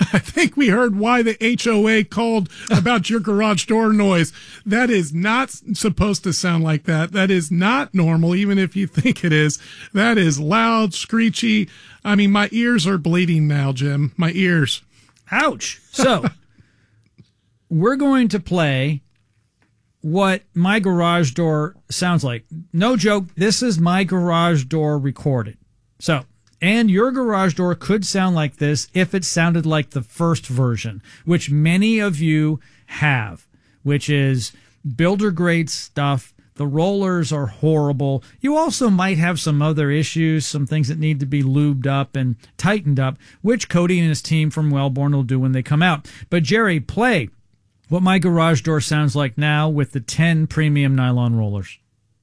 I think we heard why the HOA called about your garage door noise. That is not supposed to sound like that. That is not normal, even if you think it is. That is loud, screechy. I mean, my ears are bleeding now, Jim. My ears. Ouch. So, we're going to play what my garage door sounds like. No joke, this is my garage door recorded. So, and your garage door could sound like this if it sounded like the first version, which many of you have, which is builder grade stuff. The rollers are horrible. You also might have some other issues, some things that need to be lubed up and tightened up, which Cody and his team from Wellborn will do when they come out. But Jerry, play what my garage door sounds like now with the 10 premium nylon rollers.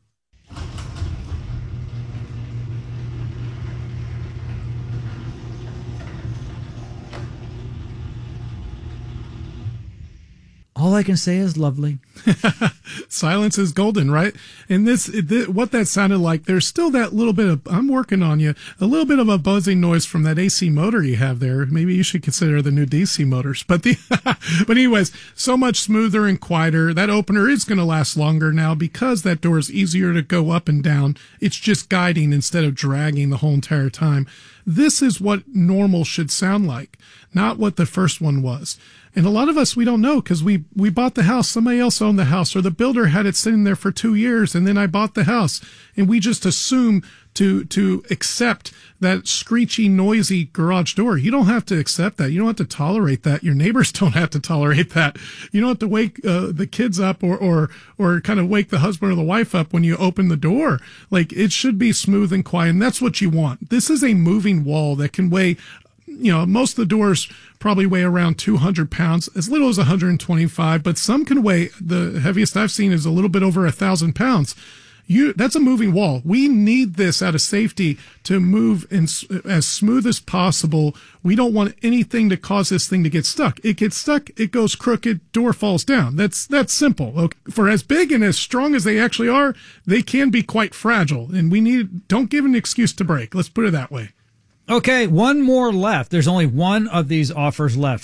All I can say is lovely. Silence is golden, right? And what that sounded like, there's still that little bit of, I'm working on you, a little bit of a buzzing noise from that AC motor you have there. Maybe you should consider the new DC motors. But anyways, so much smoother and quieter. That opener is going to last longer now because that door is easier to go up and down. It's just guiding instead of dragging the whole entire time. This is what normal should sound like, not what the first one was. And a lot of us, we don't know because we bought the house. Somebody else owned the house, or the builder had it sitting there for 2 years, and then I bought the house. And we just assume to accept that screechy, noisy garage door. You don't have to accept that. You don't have to tolerate that. Your neighbors don't have to tolerate that. You don't have to wake the kids up or kind of wake the husband or the wife up when you open the door. Like, it should be smooth and quiet, and that's what you want. This is a moving wall that can weigh, most of the doors probably weigh around 200 pounds, as little as 125, but some can weigh, the heaviest I've seen is a little bit over 1,000 pounds. That's a moving wall. We need this out of safety to move as smooth as possible. We don't want anything to cause this thing to get stuck. It gets stuck, it goes crooked, door falls down. That's simple. Okay? For as big and as strong as they actually are, they can be quite fragile, and don't give an excuse to break. Let's put it that way. Okay, one more left. There's only one of these offers left.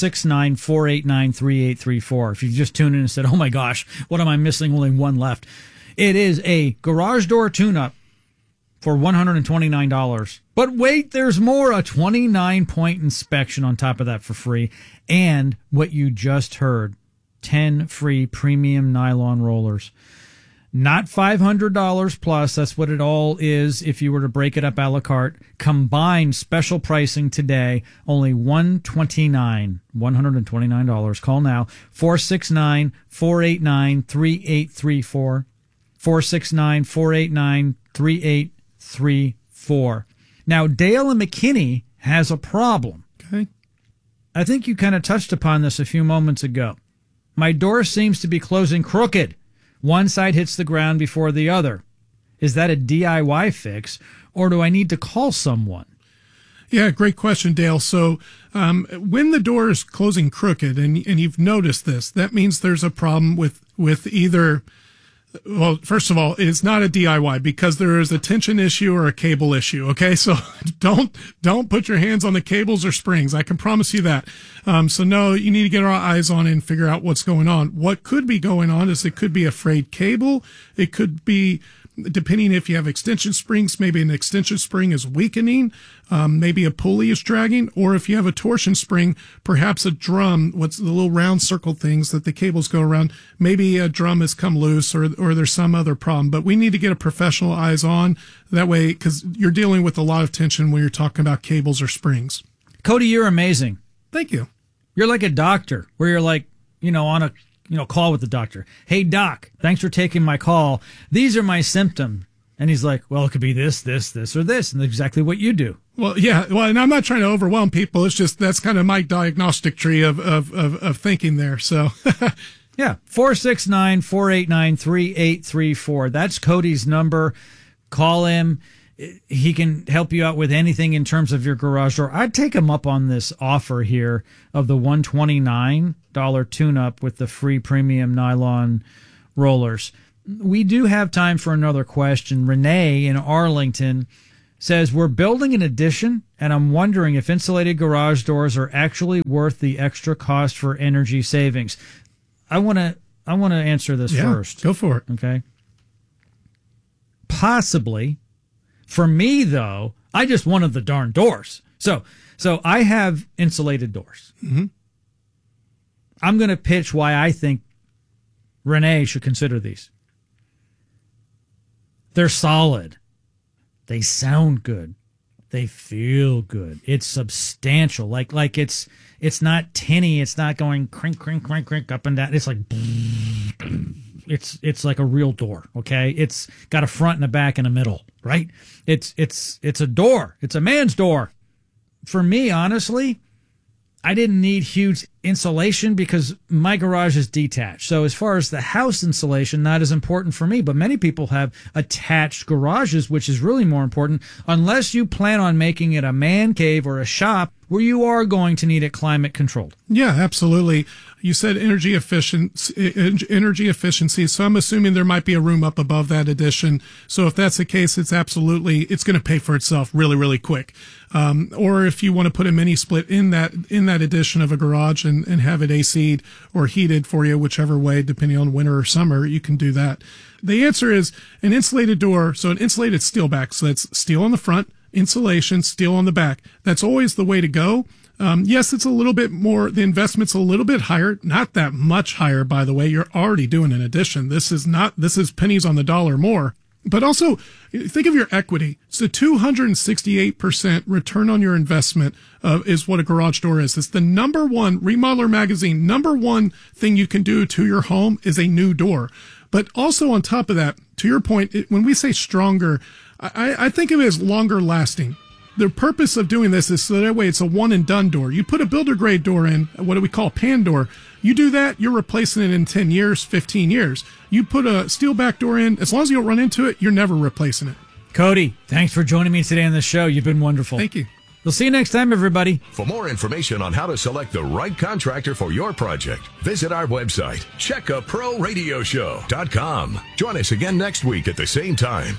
469-489-3834. If you just tuned in and said, oh my gosh, what am I missing? Only one left. It is a garage door tune-up for $129. But wait, there's more. A 29-point inspection on top of that for free. And what you just heard, 10 free premium nylon rollers. Not $500 plus. That's what it all is if you were to break it up a la carte. Combined special pricing today, only $129. Call now, 469-489-3834. 469-489-3834. Now, Dale and McKinney has a problem. Okay. I think you kind of touched upon this a few moments ago. My door seems to be closing crooked. One side hits the ground before the other. Is that a DIY fix, or do I need to call someone? Yeah, great question, Dale. So when the door is closing crooked, and you've noticed this, that means there's a problem with either... Well, first of all, it's not a DIY because there is a tension issue or a cable issue. Okay. So don't put your hands on the cables or springs. I can promise you that. So no, you need to get our eyes on it and figure out what's going on. What could be going on is it could be a frayed cable. It could be, depending if you have extension springs, maybe an extension spring is weakening. Maybe a pulley is dragging, or if you have a torsion spring, perhaps a drum, what's the little round circle things that the cables go around, maybe a drum has come loose or there's some other problem. But we need to get a professional eyes on that way, because you're dealing with a lot of tension when you're talking about cables or springs. Cody, you're amazing. Thank you. You're like a doctor where you're like, on a call with the doctor. Hey, doc, thanks for taking my call. These are my symptoms. And he's like, well, it could be this, or this. And that's exactly what you do. Well, yeah. Well, and I'm not trying to overwhelm people. It's just that's kind of my diagnostic tree of thinking there. So, yeah. 469-489-3834. That's Cody's number. Call him. He can help you out with anything in terms of your garage door. I'd take him up on this offer here of the $129 tune-up with the free premium nylon rollers. We do have time for another question. Renee in Arlington says, we're building an addition, and I'm wondering if insulated garage doors are actually worth the extra cost for energy savings. I want to answer this first. Go for it. Okay. Possibly. For me, though, I just wanted the darn doors. So I have insulated doors. Mm-hmm. I'm going to pitch why I think Renee should consider these. They're solid. They sound good. They feel good. It's substantial. Like it's not tinny. It's not going crink, crink, crink, crink up and down. It's like it's like a real door. Okay. It's got a front and a back and a middle, right? It's a door. It's a man's door. For me, honestly, I didn't need huge insulation because my garage is detached. So as far as the house insulation, not as important for me, but many people have attached garages, which is really more important, unless you plan on making it a man cave or a shop where you are going to need it climate controlled. Yeah, absolutely. You said energy efficiency. So I'm assuming there might be a room up above that addition. So if that's the case, it's going to pay for itself really, really quick. Or if you want to put a mini split in that addition of a garage and have it AC'd or heated for you, whichever way, depending on winter or summer, you can do that. The answer is an insulated door. So an insulated steel back. So that's steel on the front, insulation, steel on the back. That's always the way to go. Yes, it's a little bit more, the investment's a little bit higher, not that much higher, by the way. You're already doing an addition. This is pennies on the dollar more. But also, think of your equity. So 268% return on your investment is what a garage door is. It's the number one, Remodeler Magazine, number one thing you can do to your home is a new door. But also on top of that, to your point, when we say stronger, I think of it as longer lasting. The purpose of doing this is so that way it's a one and done door. You put a builder grade door in, what do we call a pan door. You do that, you're replacing it in 10 years, 15 years. You put a steel back door in, as long as you don't run into it, you're never replacing it. Cody, thanks for joining me today on the show. You've been wonderful. Thank you. We'll see you next time, everybody. For more information on how to select the right contractor for your project, visit our website, checkaproradioshow.com. Join us again next week at the same time.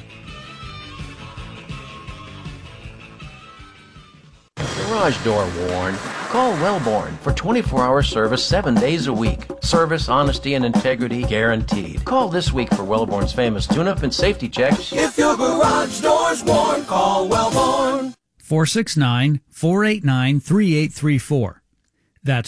Garage door worn? Call Wellborn for 24-hour service 7 days a week. Service, honesty, and integrity guaranteed. Call this week for Wellborn's famous tune-up and safety checks. If your garage door's worn, call Wellborn. 469-489-3834. That's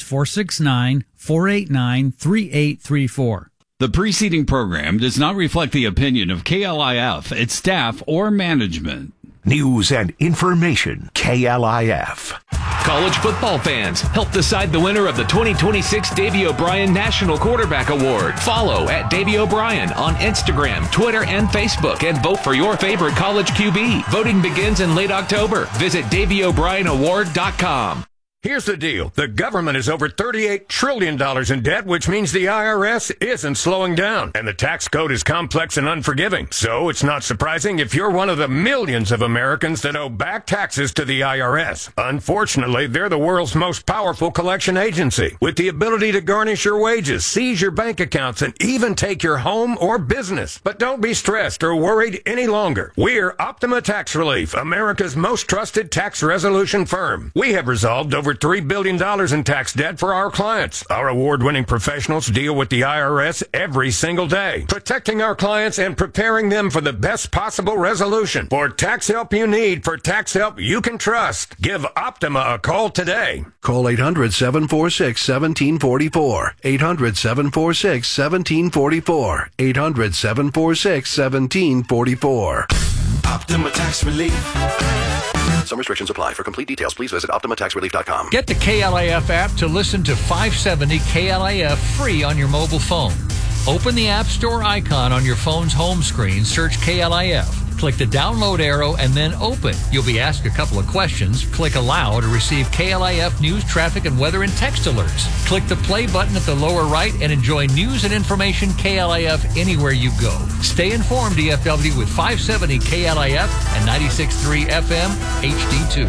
469-489-3834. The preceding program does not reflect the opinion of KLIF, its staff, or management. News and information, KLIF. College football fans, help decide the winner of the 2026 Davey O'Brien National Quarterback Award. Follow at Davey O'Brien on Instagram, Twitter, and Facebook, and vote for your favorite college QB. Voting begins in late October. Visit DaveyO'BrienAward.com. Here's the deal. The government is over $38 trillion in debt, which means the IRS isn't slowing down. And the tax code is complex and unforgiving. So it's not surprising if you're one of the millions of Americans that owe back taxes to the IRS. Unfortunately, they're the world's most powerful collection agency, with the ability to garnish your wages, seize your bank accounts, and even take your home or business. But don't be stressed or worried any longer. We're Optima Tax Relief, America's most trusted tax resolution firm. We have resolved over $3 billion in tax debt for our clients. Our award-winning professionals deal with the IRS every single day, protecting our clients and preparing them for the best possible resolution. For tax help you need, for tax help you can trust, give Optima a call today. Call 800-746-1744. 800-746-1744. 800-746-1744. Optima Tax Relief. Some restrictions apply. For complete details, please visit OptimaTaxRelief.com. Get the KLIF app to listen to 570 KLIF free on your mobile phone. Open the App Store icon on your phone's home screen, search KLIF. Click the download arrow and then open. You'll be asked a couple of questions. Click allow to receive KLIF news, traffic, and weather and text alerts. Click the play button at the lower right and enjoy news and information KLIF anywhere you go. Stay informed, DFW, with 570 KLIF and 96.3 FM HD2.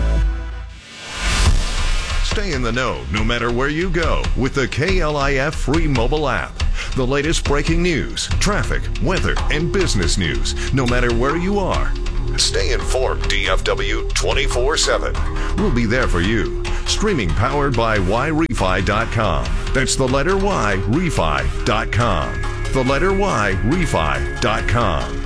Stay in the know no matter where you go with the KLIF free mobile app. The latest breaking news, traffic, weather, and business news, no matter where you are. Stay informed, DFW 24/7. We'll be there for you. Streaming powered by YRefi.com. That's the letter Y, refi.com. The letter Y, refi.com.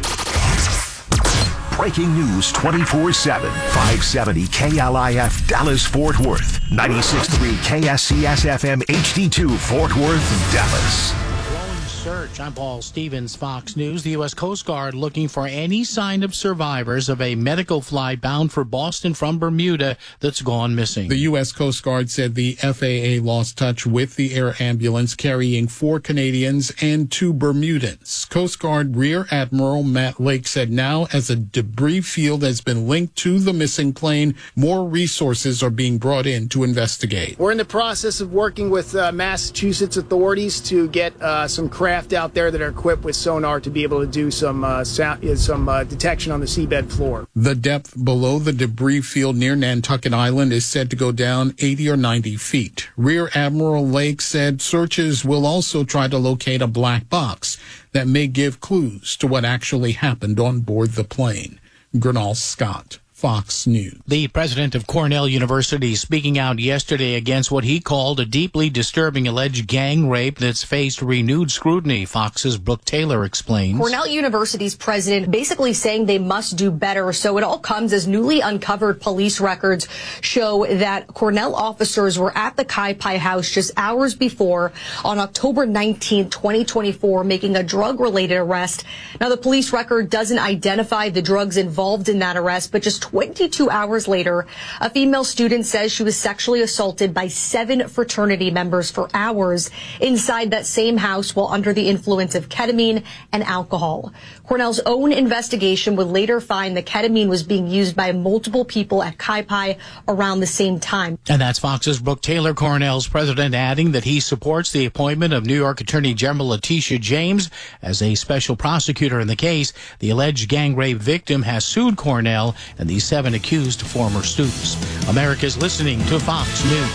Breaking news 24/7. 570 KLIF Dallas Fort Worth. 96.3 KSCS FM HD2 Fort Worth, Dallas. Search. I'm Paul Stevens, Fox News. The U.S. Coast Guard looking for any sign of survivors of a medical flight bound for Boston from Bermuda that's gone missing. The U.S. Coast Guard said the FAA lost touch with the air ambulance carrying 4 Canadians and 2 Bermudans. Coast Guard Rear Admiral Matt Lake said now, as a debris field has been linked to the missing plane, more resources are being brought in to investigate. We're in the process of working with Massachusetts authorities to get some craft out there that are equipped with sonar to be able to do some detection on the seabed floor. The depth below the debris field near Nantucket Island is said to go down 80 or 90 feet. Rear Admiral Lake said searches will also try to locate a black box that may give clues to what actually happened on board the plane. Gernal Scott, Fox News. The president of Cornell University speaking out yesterday against what he called a deeply disturbing alleged gang rape that's faced renewed scrutiny. Fox's Brooke Taylor explains. Cornell University's president basically saying they must do better. So it all comes as newly uncovered police records show that Cornell officers were at the Kai Pai house just hours before on October 19, 2024, making a drug-related arrest. Now, the police record doesn't identify the drugs involved in that arrest, but just 22 hours later, a female student says she was sexually assaulted by 7 fraternity members for hours inside that same house while under the influence of ketamine and alcohol. Cornell's own investigation would later find the ketamine was being used by multiple people at Kai Pai around the same time. And that's Fox's Brooke Taylor, Cornell's president, adding that he supports the appointment of New York Attorney General Letitia James as a special prosecutor in the case. The alleged gang rape victim has sued Cornell and the 7 accused former students. America's listening to Fox News.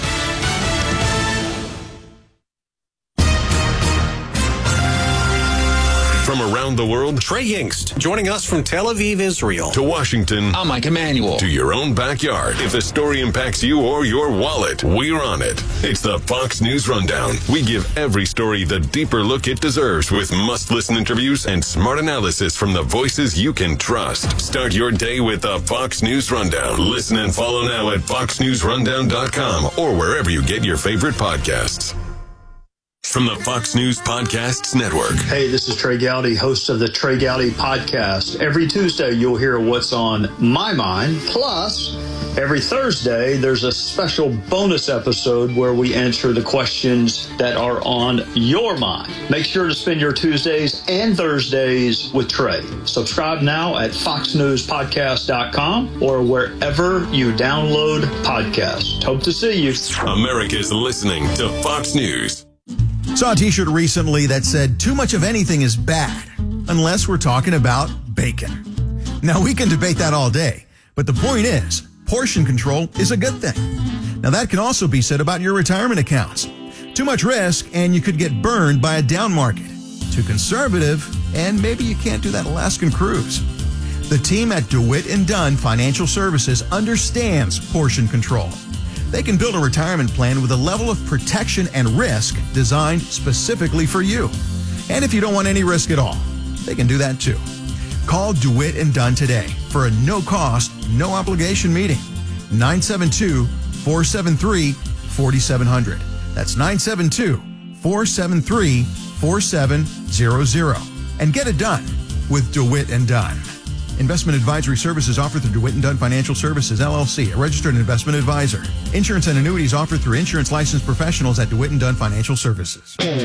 From around the world, Trey Yingst, joining us from Tel Aviv, Israel. To Washington. I'm Mike Emanuel. To your own backyard. If a story impacts you or your wallet, we're on it. It's the Fox News Rundown. We give every story the deeper look it deserves with must-listen interviews and smart analysis from the voices you can trust. Start your day with the Fox News Rundown. Listen and follow now at foxnewsrundown.com or wherever you get your favorite podcasts. From the Fox News Podcasts Network. Hey, this is Trey Gowdy, host of the Trey Gowdy Podcast. Every Tuesday, you'll hear what's on my mind. Plus, every Thursday, there's a special bonus episode where we answer the questions that are on your mind. Make sure to spend your Tuesdays and Thursdays with Trey. Subscribe now at foxnewspodcast.com or wherever you download podcasts. Hope to see you. America's listening to Fox News. Saw a t-shirt recently that said, too much of anything is bad, unless we're talking about bacon. Now, we can debate that all day, but the point is, portion control is a good thing. Now, that can also be said about your retirement accounts. Too much risk, and you could get burned by a down market. Too conservative, and maybe you can't do that Alaskan cruise. The team at DeWitt & Dunn Financial Services understands portion control. They can build a retirement plan with a level of protection and risk designed specifically for you. And if you don't want any risk at all, they can do that too. Call DeWitt & Dunn today for a no-cost, no-obligation meeting. 972-473-4700. That's 972-473-4700. And get it done with DeWitt & Dunn. Investment advisory services offered through DeWitt & Dunn Financial Services, LLC, a registered investment advisor. Insurance and annuities offered through insurance licensed professionals at DeWitt & Dunn Financial Services.